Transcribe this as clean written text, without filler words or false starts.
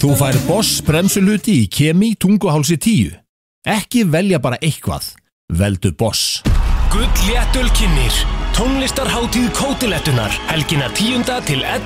Þú fær Boss bremsuluti í Kemi Tunguhálsi 10. Ekki velja bara eitthvað, veldu Boss. Gull léttöl kynnir tónlistarhátíð Kótilettunar helgina 10. til 11.